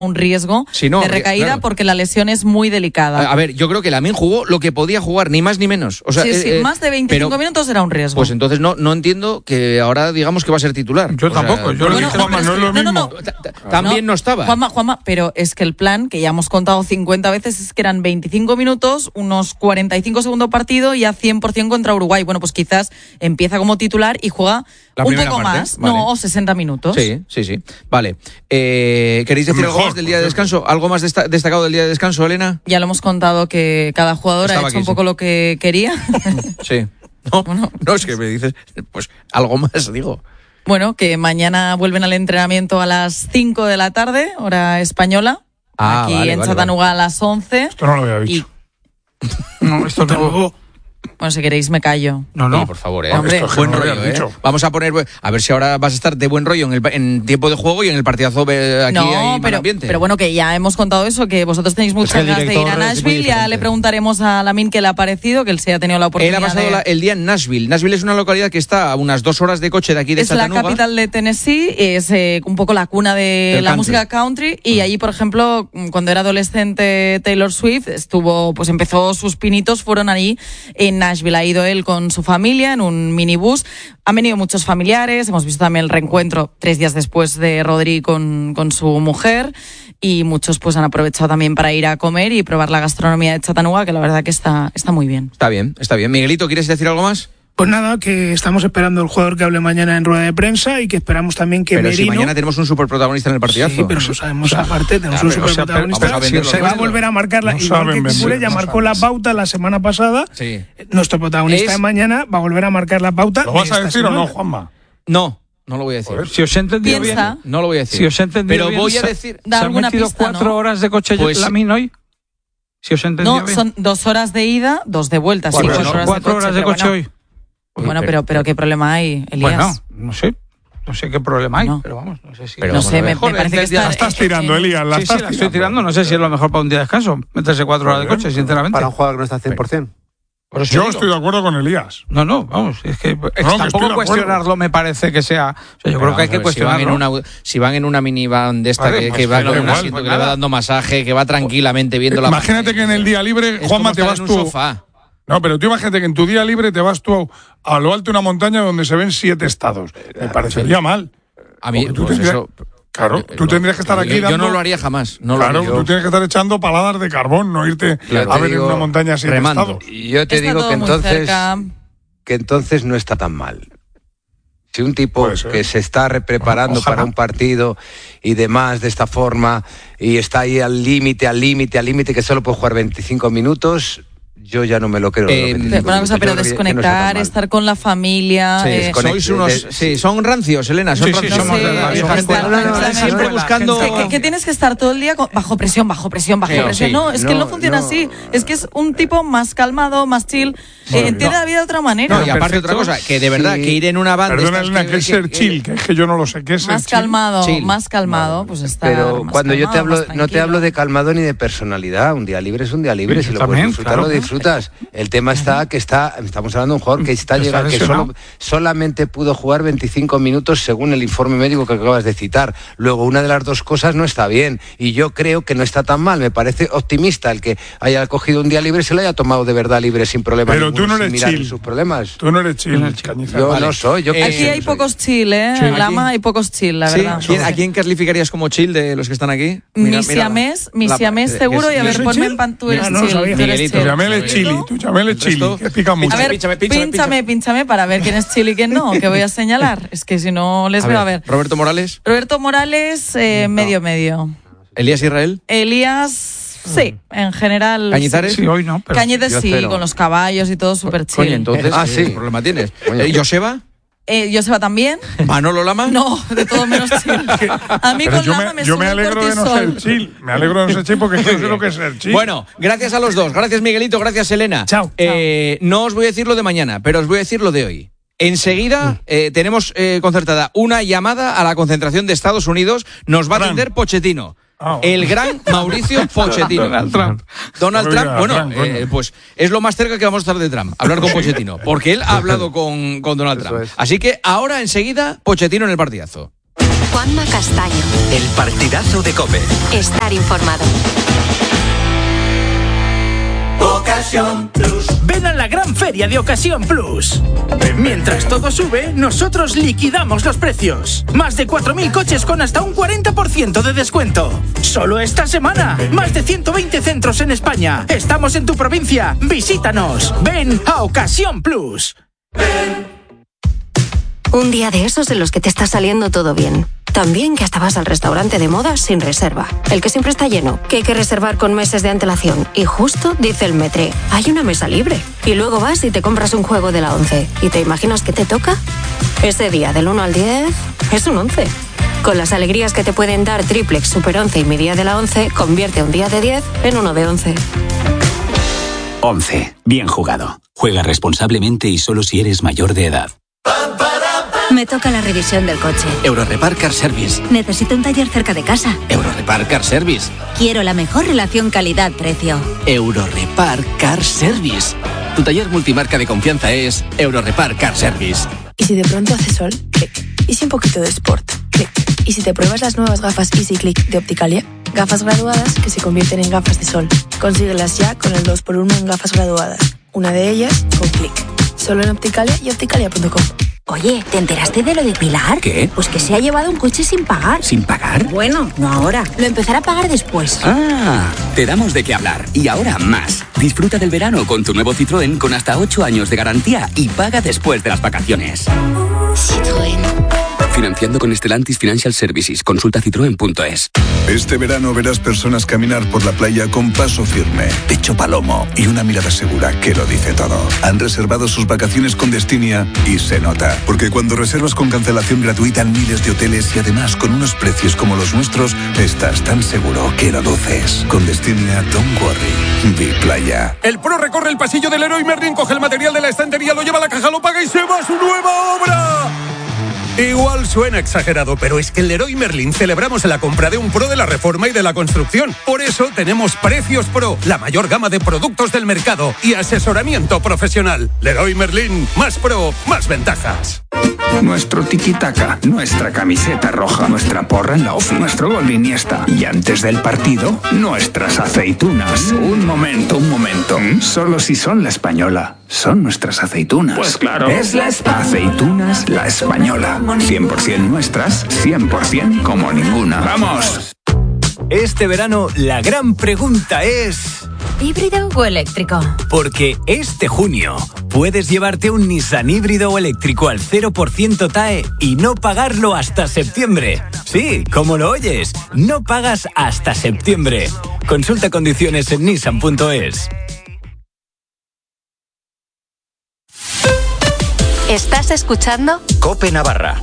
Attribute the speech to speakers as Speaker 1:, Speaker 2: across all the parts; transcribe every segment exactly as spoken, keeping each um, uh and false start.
Speaker 1: un riesgo
Speaker 2: sí, no,
Speaker 1: de recaída
Speaker 2: claro.
Speaker 1: porque la lesión es muy delicada.
Speaker 2: A, a ver, yo creo que Lamine jugó lo que podía jugar, ni más ni menos. O sea,
Speaker 1: sí, sí,
Speaker 2: eh,
Speaker 1: más de veinticinco
Speaker 2: pero,
Speaker 1: minutos era un riesgo.
Speaker 2: Pues entonces no, no entiendo que ahora digamos que va a ser titular.
Speaker 3: Yo
Speaker 2: o
Speaker 3: tampoco,
Speaker 2: sea,
Speaker 3: yo lo
Speaker 1: bueno,
Speaker 3: dije, Juanma, no es lo
Speaker 1: no, no,
Speaker 3: mismo.
Speaker 1: no.
Speaker 2: También no, no estaba.
Speaker 1: Juanma, Juanma, pero es que el plan, que ya hemos contado cincuenta veces, es que eran veinticinco minutos, unos cuarenta y cinco segundo partido y a cien por ciento contra Uruguay. Bueno, pues quizás empieza como titular y juega
Speaker 2: La
Speaker 1: un poco
Speaker 2: parte,
Speaker 1: más,
Speaker 2: vale.
Speaker 1: no, o sesenta minutos.
Speaker 2: Sí, sí, sí. Vale. Eh, ¿Queréis decir
Speaker 3: Mejor,
Speaker 2: algo más del día de descanso? ¿Algo más desta- destacado del día de descanso, Elena?
Speaker 1: Ya lo hemos contado que cada jugador
Speaker 2: Estaba
Speaker 1: ha hecho
Speaker 2: aquí,
Speaker 1: un poco
Speaker 2: sí.
Speaker 1: lo que quería.
Speaker 2: Sí. No,
Speaker 1: Bueno.
Speaker 2: no, es que me dices, pues algo más, digo.
Speaker 1: Bueno, que mañana vuelven al entrenamiento a las cinco de la tarde, hora española.
Speaker 2: Ah,
Speaker 1: Aquí
Speaker 2: vale,
Speaker 1: en
Speaker 2: vale,
Speaker 1: Chattanooga
Speaker 2: vale.
Speaker 1: a las once.
Speaker 3: Esto no lo había dicho.
Speaker 1: Y,
Speaker 3: No, esto no.
Speaker 1: bueno, si queréis me callo.
Speaker 3: No, no.
Speaker 2: Oye, por favor, eh.
Speaker 1: Hombre.
Speaker 3: Esto es que
Speaker 2: Buen
Speaker 3: no lo
Speaker 2: rollo,
Speaker 3: habías
Speaker 2: eh.
Speaker 3: dicho.
Speaker 2: Vamos a poner, a ver si ahora vas a estar de buen rollo en, el, en tiempo de juego y en el partidazo eh, aquí hay
Speaker 1: No,
Speaker 2: mal
Speaker 1: pero,
Speaker 2: ambiente.
Speaker 1: pero bueno, que ya hemos contado eso, que vosotros tenéis muchas
Speaker 2: que el
Speaker 1: ganas de ir a
Speaker 2: director es muy
Speaker 1: Nashville. Ya
Speaker 2: diferente.
Speaker 1: le preguntaremos a Lamine qué le ha parecido, que él se ha tenido la
Speaker 2: Él
Speaker 1: oportunidad
Speaker 2: ha pasado
Speaker 1: de...
Speaker 2: la- el día en Nashville. Nashville es una localidad que está a unas dos horas de coche de aquí de
Speaker 1: Es la
Speaker 2: Chattanooga.
Speaker 1: capital de Tennessee, es eh, un poco la cuna de
Speaker 2: Del
Speaker 1: la
Speaker 2: country.
Speaker 1: música country y allí, por ejemplo, cuando era adolescente Taylor Swift, estuvo, pues empezó sus pinitos, fueron allí en Nashville. Ha ido él con su familia en un minibús. Han venido muchos familiares, hemos visto también el reencuentro tres días después de Rodri con, con su mujer y muchos pues han aprovechado también para ir a comer y probar la gastronomía de Chattanooga, que la verdad que está, está muy bien.
Speaker 2: Está bien, está bien. Miguelito, ¿quieres decir algo más?
Speaker 4: Pues nada, que estamos esperando el jugador que hable mañana en rueda de prensa y que esperamos también que
Speaker 2: Pero
Speaker 4: Merino...
Speaker 2: si mañana tenemos un superprotagonista en el partidazo.
Speaker 4: Sí, pero eso sabemos aparte, tenemos
Speaker 2: Ya,
Speaker 4: un
Speaker 2: pero, o sea,
Speaker 4: superprotagonista
Speaker 2: vamos a venderlo,
Speaker 4: que va a
Speaker 2: venderlo.
Speaker 4: volver a marcarla,
Speaker 3: No
Speaker 4: igual
Speaker 3: saben
Speaker 4: que Kikule
Speaker 3: vender,
Speaker 4: ya
Speaker 3: no
Speaker 4: marcó
Speaker 3: saben.
Speaker 4: la pauta la semana pasada.
Speaker 2: Sí.
Speaker 4: Nuestro protagonista
Speaker 2: Es-
Speaker 4: de mañana va a volver a marcar la pauta.
Speaker 3: ¿Lo
Speaker 4: de
Speaker 3: vas a
Speaker 4: esta
Speaker 3: decir o no,
Speaker 4: semana.
Speaker 3: Juanma?
Speaker 2: No, no lo voy a decir.
Speaker 3: Joder.
Speaker 5: Si os he entendido
Speaker 1: Piensa.
Speaker 5: bien,
Speaker 2: No lo voy a decir.
Speaker 5: si os he entendido
Speaker 2: Pero
Speaker 5: bien,
Speaker 2: voy a
Speaker 5: se-
Speaker 2: decir...
Speaker 1: Da
Speaker 5: ¿se han
Speaker 1: alguna
Speaker 5: metido
Speaker 1: pista,
Speaker 5: cuatro
Speaker 1: ¿no?
Speaker 5: horas de coche
Speaker 2: Pues-
Speaker 5: Lamine hoy? Si os he entendido
Speaker 1: No,
Speaker 5: bien.
Speaker 1: son dos horas de ida, dos de vuelta. Sí,
Speaker 5: Cuatro,
Speaker 1: cuatro
Speaker 5: ¿no?
Speaker 1: horas
Speaker 5: Cuatro
Speaker 1: de coche,
Speaker 5: horas de
Speaker 1: pero
Speaker 5: coche
Speaker 1: bueno.
Speaker 5: hoy.
Speaker 1: Bueno, pero, pero ¿qué problema hay, Elías?
Speaker 5: Bueno, no sé. No sé qué problema hay,
Speaker 1: No.
Speaker 5: pero vamos, no sé si...
Speaker 2: Pero
Speaker 1: no
Speaker 2: vamos
Speaker 1: sé,
Speaker 2: a
Speaker 1: me,
Speaker 2: ver.
Speaker 1: me parece que está...
Speaker 3: La estás tirando, Elías, la
Speaker 5: Sí,
Speaker 3: estás
Speaker 5: sí, la
Speaker 3: tirando.
Speaker 5: estoy tirando. No sé si es lo mejor para un día de descanso. Meterse cuatro horas de
Speaker 3: Muy
Speaker 5: coche,
Speaker 3: bien.
Speaker 5: sinceramente.
Speaker 6: Para un jugador que no está al cien por ciento.
Speaker 5: Por eso
Speaker 3: Yo
Speaker 5: digo.
Speaker 3: estoy de acuerdo con Elías.
Speaker 5: No, no, vamos, es que, es que
Speaker 3: que estoy de
Speaker 5: tampoco
Speaker 3: acuerdo.
Speaker 5: cuestionarlo me parece que sea... O sea, yo creo que hay que
Speaker 2: Vamos a ver, si van, en
Speaker 5: cuestionarlo.
Speaker 2: una, si van en una minivan de esta
Speaker 5: Vale,
Speaker 2: que,
Speaker 5: pues
Speaker 2: que va
Speaker 5: da
Speaker 2: con un
Speaker 5: igual,
Speaker 2: asiento
Speaker 5: pues
Speaker 2: que le va
Speaker 5: nada.
Speaker 2: dando masaje, que va tranquilamente viendo la...
Speaker 3: Imagínate que en el día libre,
Speaker 2: Es
Speaker 3: Juanma,
Speaker 2: como
Speaker 3: te
Speaker 2: estar
Speaker 3: vas
Speaker 2: en un
Speaker 3: tú...
Speaker 2: sofá.
Speaker 3: No, pero tú imagínate que en tu día libre te vas tú a lo alto de una montaña donde se ven siete estados. Me parecería mal.
Speaker 2: A mí,
Speaker 3: Porque tú
Speaker 2: pues
Speaker 3: tendrías-
Speaker 2: eso...
Speaker 3: Claro, tú tendrías que estar
Speaker 2: yo,
Speaker 3: aquí
Speaker 2: yo
Speaker 3: dando...
Speaker 2: no lo haría jamás. No lo
Speaker 3: Claro,
Speaker 2: haría.
Speaker 3: tú tienes que estar echando paladas de carbón, no irte
Speaker 6: Claro,
Speaker 3: a
Speaker 6: te
Speaker 3: ver en
Speaker 6: digo,
Speaker 3: una montaña siete
Speaker 2: remando.
Speaker 3: estados.
Speaker 6: Y yo te
Speaker 1: Está
Speaker 6: digo
Speaker 1: todo
Speaker 6: que
Speaker 1: muy
Speaker 6: entonces,
Speaker 1: cerca.
Speaker 6: que entonces no está tan mal. Si un tipo
Speaker 3: Puede ser.
Speaker 6: que se está re- preparando
Speaker 3: Ojalá.
Speaker 6: para un partido y demás de esta forma y está ahí al límite, al límite, al límite, que solo puede jugar veinticinco minutos, yo ya no me lo creo.
Speaker 2: Eh,
Speaker 6: los veinticinco
Speaker 1: Pero, una cosa,
Speaker 6: minutos.
Speaker 1: pero
Speaker 6: Yo creo que- que no está tan
Speaker 1: desconectar,
Speaker 6: mal.
Speaker 1: estar con la familia...
Speaker 2: Sí,
Speaker 1: eh,
Speaker 6: desconect-
Speaker 2: sois unos,
Speaker 6: de-
Speaker 2: sí, son rancios, Elena, son
Speaker 5: Sí, sí,
Speaker 2: rancios.
Speaker 1: somos de la
Speaker 2: Son
Speaker 1: vieja
Speaker 2: gente-
Speaker 1: escuela. No, no, no,
Speaker 2: siempre
Speaker 6: no,
Speaker 2: buscando...
Speaker 6: gente-
Speaker 1: que, que- que tienes que estar todo el día con- bajo presión, bajo presión, bajo
Speaker 2: Sí,
Speaker 1: presión.
Speaker 2: sí.
Speaker 1: No, es que
Speaker 6: No,
Speaker 1: no funciona
Speaker 6: no.
Speaker 1: así. Es que es un tipo más calmado, más chill. eh, entiende la vida de otra manera.
Speaker 2: No, y aparte otra cosa, que de verdad,
Speaker 6: Sí.
Speaker 2: que ir en una banda...
Speaker 3: Perdona,
Speaker 2: estas
Speaker 3: Elena, que es ser chill, que es que yo no lo sé. ¿Qué es ser
Speaker 1: más
Speaker 3: chill?
Speaker 1: calmado,
Speaker 2: Chill.
Speaker 1: más calmado, pues está.
Speaker 6: Pero
Speaker 1: más
Speaker 6: cuando yo te
Speaker 1: calmado,
Speaker 6: hablo,
Speaker 1: más
Speaker 6: no te
Speaker 1: tranquilo.
Speaker 6: hablo de calmado ni de personalidad. Un día libre es un día libre.
Speaker 5: Sí,
Speaker 6: Si lo
Speaker 5: también,
Speaker 6: puedes disfrutar,
Speaker 5: claro.
Speaker 6: lo disfrutas. El tema está que está, estamos hablando de un jugador que está
Speaker 5: Que está
Speaker 6: llegando, que
Speaker 5: lesionado.
Speaker 6: solo, solamente pudo jugar veinticinco minutos según el informe médico que acabas de citar. Luego, una de las dos cosas no está bien. Y yo creo que no está tan mal. Me parece optimista el que haya cogido un día libre y se lo haya tomado de verdad libre sin problema
Speaker 3: Pero
Speaker 6: ninguno,
Speaker 3: tú no
Speaker 6: sin
Speaker 3: eres
Speaker 6: mirar
Speaker 3: chill.
Speaker 6: sus problemas.
Speaker 3: Tú no eres chill, Cañizares.
Speaker 6: Yo
Speaker 2: Vale.
Speaker 6: no soy. Yo
Speaker 2: Eh,
Speaker 1: Aquí hay
Speaker 6: soy.
Speaker 1: pocos chill, ¿eh?
Speaker 2: Sí,
Speaker 1: Lama,
Speaker 2: aquí.
Speaker 1: hay pocos chill, la
Speaker 2: Sí,
Speaker 1: verdad.
Speaker 2: ¿quién- ¿A quién calificarías como chill de los que están aquí? Mira,
Speaker 1: Mi
Speaker 2: mira,
Speaker 1: siamés, mi
Speaker 2: la-
Speaker 1: siamés
Speaker 2: eh,
Speaker 1: seguro,
Speaker 2: que
Speaker 1: y a
Speaker 2: es-
Speaker 1: ver,
Speaker 3: soy
Speaker 1: ponme
Speaker 3: chill?
Speaker 1: en pan, tú eres
Speaker 4: Ah, no lo
Speaker 1: chill.
Speaker 4: sabía.
Speaker 1: tú eres
Speaker 2: Miguelito,
Speaker 3: Tu
Speaker 1: chill.
Speaker 3: llamel es chili, tu llamel es
Speaker 2: El resto-
Speaker 3: chili, que pica mucho.
Speaker 1: A ver,
Speaker 2: Pínchame, pínchame,
Speaker 1: pínchame, pínchame para ver quién es chill y quién no, que voy a señalar. Es que si no les
Speaker 2: A
Speaker 1: veo
Speaker 2: ver,
Speaker 1: a ver.
Speaker 2: Roberto Morales,
Speaker 1: Roberto Morales, eh, medio medio.
Speaker 2: Elías Israel,
Speaker 1: Elías, sí, en general.
Speaker 2: Cañizares.
Speaker 5: Sí, hoy no, pero...
Speaker 1: Cañetes
Speaker 6: yo
Speaker 1: sí,
Speaker 6: cero.
Speaker 1: con los caballos y todo súper chill.
Speaker 2: Coño, entonces,
Speaker 6: Ah,
Speaker 2: eh,
Speaker 6: sí.
Speaker 2: ¿qué problema tienes?
Speaker 6: Coño.
Speaker 2: Eh, ¿Joseba?
Speaker 1: Eh, ¿Joseba también?
Speaker 2: ¿Manolo Lama?
Speaker 1: No, de todo menos chill. A mí
Speaker 3: Pero
Speaker 1: con
Speaker 3: yo
Speaker 1: Lama
Speaker 3: me,
Speaker 1: me
Speaker 3: yo
Speaker 1: sube
Speaker 3: me
Speaker 1: el
Speaker 3: alegro de no
Speaker 1: cortisol.
Speaker 3: ser chill. Me alegro de no ser chill porque no sé lo que es ser chill.
Speaker 2: Bueno, gracias a los dos. Gracias, Miguelito. Gracias, Elena.
Speaker 4: Chao.
Speaker 2: Eh, no os voy a decir lo de mañana, pero os voy a decir lo de hoy. Enseguida eh, tenemos eh, concertada una llamada a la concentración de Estados Unidos. Nos va a
Speaker 3: Fran.
Speaker 2: atender Pochettino.
Speaker 3: Ah, bueno.
Speaker 2: El gran Mauricio Pochettino.
Speaker 5: Donald Trump.
Speaker 2: Donald
Speaker 3: No me
Speaker 2: Trump,
Speaker 3: digas,
Speaker 2: bueno,
Speaker 3: Trump, coño.
Speaker 2: eh, pues es lo más cerca que vamos a estar de Trump, hablar con Pochettino, porque él ha hablado con, con Donald
Speaker 6: Eso
Speaker 2: Trump.
Speaker 6: es.
Speaker 2: Así que ahora enseguida Pochettino en el partidazo.
Speaker 7: Juanma Castaño.
Speaker 8: El partidazo de COPE.
Speaker 7: Estar informado.
Speaker 9: Ocasión Plus. Ven a la gran feria de Ocasión Plus. Mientras todo sube, nosotros liquidamos los precios. Más de cuatro mil coches con hasta un cuarenta por ciento de descuento. Solo esta semana. Más de ciento veinte centros en España. Estamos en tu provincia. Visítanos. Ven a Ocasión Plus. Ven.
Speaker 7: Un día de esos en los que te está saliendo todo bien. También que hasta vas al restaurante de moda sin reserva. El que siempre está lleno, que hay que reservar con meses de antelación. Y justo dice el Metre, hay una mesa libre. Y luego vas y te compras un juego de la once. ¿Y te imaginas qué te toca? Ese día del uno al diez es un once. Con las alegrías que te pueden dar Triplex, Super once y mi día de la once, convierte un día de diez en uno de once.
Speaker 10: once. Bien jugado. Juega responsablemente y solo si eres mayor de edad.
Speaker 11: Me toca la revisión del coche.
Speaker 10: Eurorepar Car Service.
Speaker 11: Necesito un taller cerca de casa.
Speaker 10: Eurorepar Car Service.
Speaker 11: Quiero la mejor relación calidad-precio.
Speaker 10: Eurorepar Car Service. Tu taller multimarca de confianza es Eurorepar Car Service.
Speaker 12: ¿Y si de pronto hace sol? Clic. ¿Y si un poquito de sport? Clic. ¿Y si te pruebas las nuevas gafas Easy Click de Opticalia? Gafas graduadas que se convierten en gafas de sol. Consíguelas ya con el dos por uno en gafas graduadas. Una de ellas con Clic. Solo en Opticalia y opticalia punto com.
Speaker 11: Oye, ¿te enteraste de lo de Pilar?
Speaker 10: ¿Qué?
Speaker 11: Pues que se ha llevado un coche sin pagar.
Speaker 10: ¿Sin pagar?
Speaker 11: Bueno, no ahora. Lo empezará a pagar después.
Speaker 10: Ah, te damos de qué hablar. Y ahora más. Disfruta del verano con tu nuevo Citroën con hasta ocho años de garantía y paga después de las vacaciones.
Speaker 11: Citroën.
Speaker 10: Financiando con Stellantis Financial Services. Consulta citroen punto es.
Speaker 13: Este verano verás personas caminar por la playa con paso firme, pecho palomo y una mirada segura que lo dice todo. Han reservado sus vacaciones con Destinia y se nota. Porque cuando reservas con cancelación gratuita en miles de hoteles y además con unos precios como los nuestros, estás tan seguro que lo duces. Con Destinia, don't worry. Be playa.
Speaker 14: El pro recorre el pasillo del Leroy Merlin, coge el material de la estantería, lo lleva a la caja, lo paga y se va a su nueva obra. Igual suena exagerado, pero es que en Leroy Merlin celebramos la compra de un pro de la reforma y de la construcción. Por eso tenemos Precios Pro, la mayor gama de productos del mercado y asesoramiento profesional. Leroy Merlin, más pro, más ventajas.
Speaker 15: Nuestro tiki-taka, nuestra camiseta roja, nuestra porra en la ofi, nuestro gol de Iniesta. Y antes del partido, nuestras aceitunas. Un momento, un momento. Solo si son la española. Son nuestras aceitunas.
Speaker 3: Pues claro.
Speaker 15: Es la Espa- Aceitunas La Española. cien por ciento nuestras, cien por ciento como ninguna. ¡Vamos!
Speaker 16: Este verano la gran pregunta es...
Speaker 11: ¿híbrido o eléctrico?
Speaker 16: Porque este junio puedes llevarte un Nissan híbrido o eléctrico al cero por ciento T A E y no pagarlo hasta septiembre. Sí, como lo oyes, no pagas hasta septiembre. Consulta condiciones en nissan punto es.
Speaker 7: ¿Estás escuchando?
Speaker 8: COPE Navarra.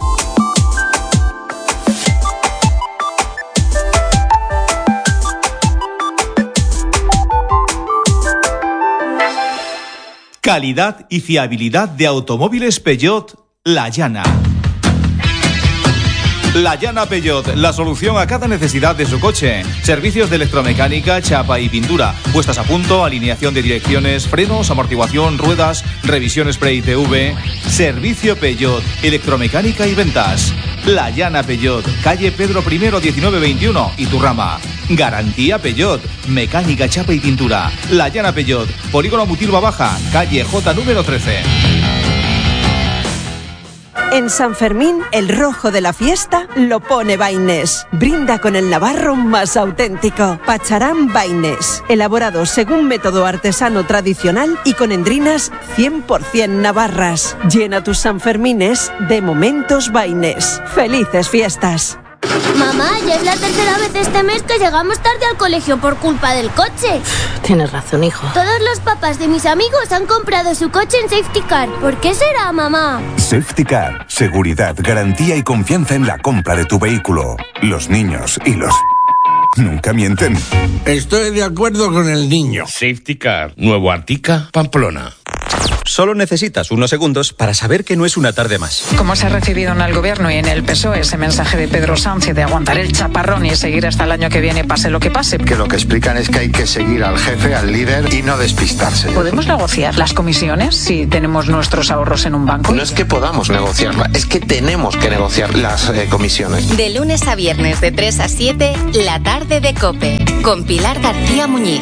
Speaker 17: Calidad y fiabilidad de automóviles Peugeot La Llana. La Llana Peugeot, la solución a cada necesidad de su coche. Servicios de electromecánica, chapa y pintura. Puestas a punto, alineación de direcciones, frenos, amortiguación, ruedas, revisión spray I T V. Servicio Peugeot, electromecánica y ventas. La Llana Peugeot, calle Pedro I, diecinueve veintiuno, Iturrama. Garantía Peugeot, mecánica, chapa y pintura. La Llana Peugeot, Polígono Mutilva Baja, calle J número trece.
Speaker 18: En San Fermín, el rojo de la fiesta lo pone Baines. Brinda con el navarro más auténtico. Pacharán Baines. Elaborado según método artesano tradicional y con endrinas cien por ciento navarras. Llena tus Sanfermines de momentos Baines. ¡Felices fiestas!
Speaker 19: Mamá, ya es la tercera vez este mes que llegamos tarde al colegio por culpa del coche.
Speaker 11: Tienes razón, hijo.
Speaker 19: Todos los papás de mis amigos han comprado su coche en Safety Car. ¿Por qué será, mamá?
Speaker 20: Safety Car. Seguridad, garantía y confianza en la compra de tu vehículo. Los niños y los... nunca mienten.
Speaker 21: Estoy de acuerdo con el niño.
Speaker 22: Safety Car. Nuevo Artica, Pamplona.
Speaker 21: Solo necesitas unos segundos para saber que no es una tarde más.
Speaker 22: ¿Cómo se ha recibido en el Gobierno y en el P S O E ese mensaje de Pedro Sánchez de aguantar el chaparrón y seguir hasta el año que viene, pase lo que pase?
Speaker 23: Que lo que explican es que hay que seguir al jefe, al líder y no despistarse.
Speaker 22: ¿Podemos negociar las comisiones si tenemos nuestros ahorros en un banco?
Speaker 23: No es que podamos negociarla, es que tenemos que negociar las eh, comisiones.
Speaker 24: De lunes a viernes de tres a siete, la tarde de COPE, con Pilar García Muñiz.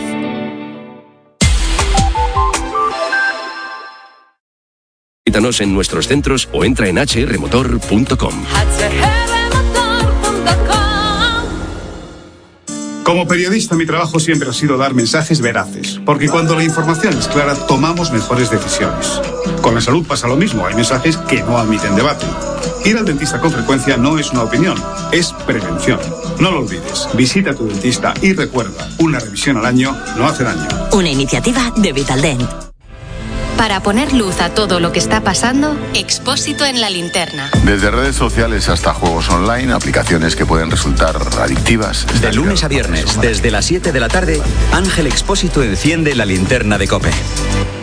Speaker 25: Visítanos en nuestros centros o entra en h r motor punto com.
Speaker 26: Como periodista, mi trabajo siempre ha sido dar mensajes veraces, porque cuando la información es clara, tomamos mejores decisiones. Con la salud pasa lo mismo, hay mensajes que no admiten debate. Ir al dentista con frecuencia no es una opinión, es prevención. No lo olvides, visita a tu dentista y recuerda, una revisión al año no hace daño.
Speaker 27: Una iniciativa de Vitaldent.
Speaker 24: Para poner luz a todo lo que está pasando, Expósito en la linterna.
Speaker 28: Desde redes sociales hasta juegos online, aplicaciones que pueden resultar adictivas.
Speaker 10: De lunes a viernes, desde las siete de la tarde, Ángel Expósito enciende la linterna de COPE.